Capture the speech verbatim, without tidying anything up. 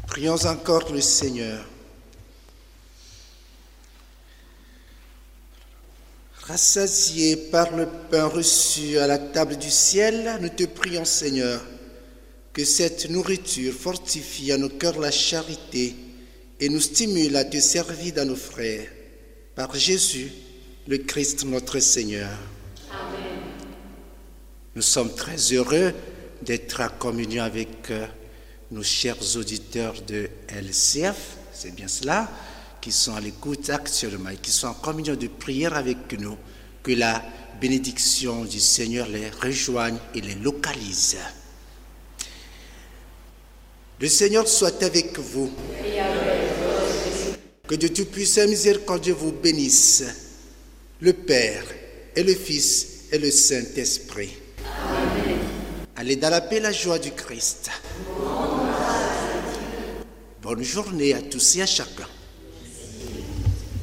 Prions encore le Seigneur. Rassasiés par le pain reçu à la table du ciel, nous te prions, Seigneur, que cette nourriture fortifie à nos cœurs la charité et nous stimule à te servir dans nos frères. Par Jésus, le Christ notre Seigneur. Amen. Nous sommes très heureux d'être en communion avec nos chers auditeurs de L C F, c'est bien cela, qui sont à l'écoute actuellement et qui sont en communion de prière avec nous, que la bénédiction du Seigneur les rejoigne et les localise. Le Seigneur soit avec vous. Et avec vous. Que de tout puissant miséricordieux vous bénisse, le Père et le Fils et le Saint-Esprit. Amen. Allez dans la paix et la joie du Christ. Bonne journée à tous et à chacun.